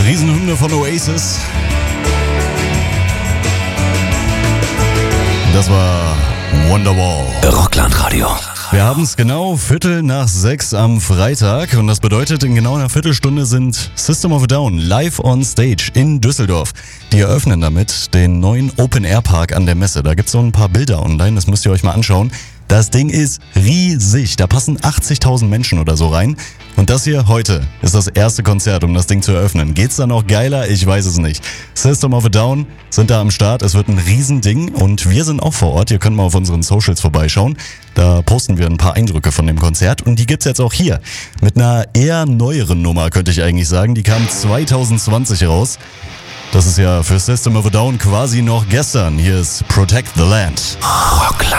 Riesenhymne von Oasis. Das war Wonderwall. Rockland-Radio. Wir haben es genau 5:45 am Freitag und das bedeutet, in genau einer Viertelstunde sind System of a Down live on stage in Düsseldorf. Die eröffnen damit den neuen Open-Air-Park an der Messe. Da gibt's so ein paar Bilder online, das müsst ihr euch mal anschauen. Das Ding ist riesig, da passen 80.000 Menschen oder so rein. Und das hier heute ist das erste Konzert, um das Ding zu eröffnen. Geht's da noch geiler? Ich weiß es nicht. System of a Down sind da am Start, es wird ein Riesending und wir sind auch vor Ort. Ihr könnt mal auf unseren Socials vorbeischauen. Da posten wir ein paar Eindrücke von dem Konzert und die gibt's jetzt auch hier. Mit einer eher neueren Nummer, könnte ich eigentlich sagen. Die kam 2020 raus. Das ist ja für System of a Down quasi noch gestern. Hier ist Protect the Land. Rockland.